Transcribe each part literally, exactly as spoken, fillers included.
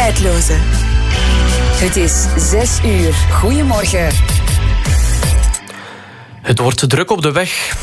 tijdloze. Het is zes uur. Goedemorgen. Het wordt druk op de weg.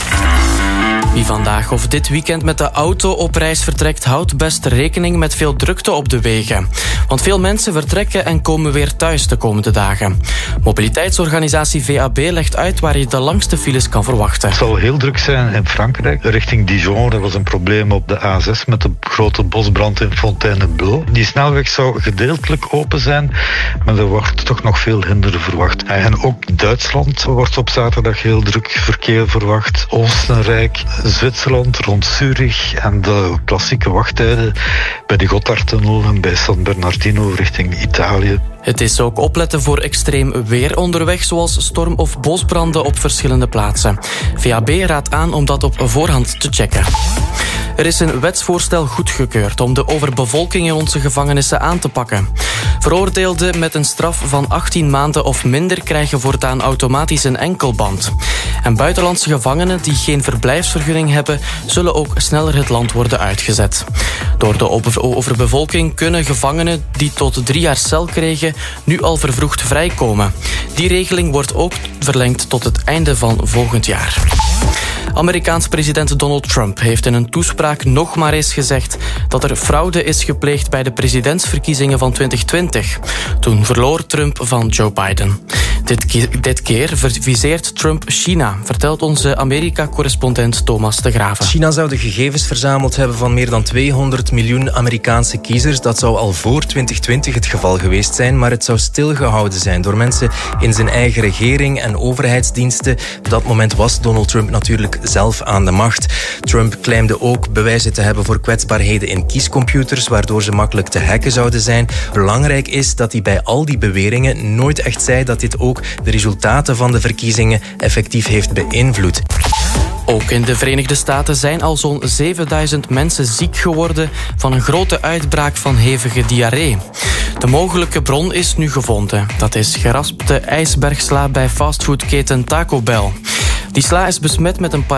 Wie vandaag of dit weekend met de auto op reis vertrekt, houdt best rekening met veel drukte op de wegen. Want veel mensen vertrekken en komen weer thuis de komende dagen. Mobiliteitsorganisatie V A B legt uit waar je de langste files kan verwachten. Het zal heel druk zijn in Frankrijk. Richting Dijon, er was een probleem op de A zes met de grote bosbrand in Fontainebleau. Die snelweg zou gedeeltelijk open zijn, maar er wordt toch nog veel hinder verwacht. En ook Duitsland wordt op zaterdag heel druk verkeer verwacht. Oostenrijk, Zwitserland, rond Zurich en de klassieke wachttijden bij de Gotthardtunnel en bij San Bernardino richting Italië. Het is ook opletten voor extreem weer onderweg, zoals storm- of bosbranden op verschillende plaatsen. V A B raadt aan om dat op voorhand te checken. Er is een wetsvoorstel goedgekeurd om de overbevolking in onze gevangenissen aan te pakken. Veroordeelden met een straf van achttien maanden of minder krijgen voortaan automatisch een enkelband. En buitenlandse gevangenen die geen verblijfsvergunning hebben, zullen ook sneller het land worden uitgezet. Door de overbevolking kunnen gevangenen die tot drie jaar cel kregen nu al vervroegd vrijkomen. Die regeling wordt ook verlengd tot het einde van volgend jaar. Amerikaans president Donald Trump heeft in een toespraak nog maar eens gezegd dat er fraude is gepleegd bij de presidentsverkiezingen van twintig twintig. Toen verloor Trump van Joe Biden. Dit, ke- dit keer viseert Trump China, vertelt onze Amerika-correspondent Thomas de Graven. China zou de gegevens verzameld hebben van meer dan tweehonderd miljoen Amerikaanse kiezers. Dat zou al voor twintig twintig het geval geweest zijn, maar het zou stilgehouden zijn door mensen in zijn eigen regering en overheidsdiensten. Op dat moment was Donald Trump natuurlijk zelf aan de macht. Trump claimde ook bewijzen te hebben voor kwetsbaarheden in kiescomputers, waardoor ze makkelijk te hacken zouden zijn. Belangrijk is dat hij bij al die beweringen nooit echt zei dat dit ook de resultaten van de verkiezingen effectief heeft beïnvloed. Ook in de Verenigde Staten zijn al zo'n zevenduizend mensen ziek geworden van een grote uitbraak van hevige diarree. De mogelijke bron is nu gevonden. Dat is geraspte ijsbergsla bij fastfoodketen Taco Bell. Die sla is besmet met een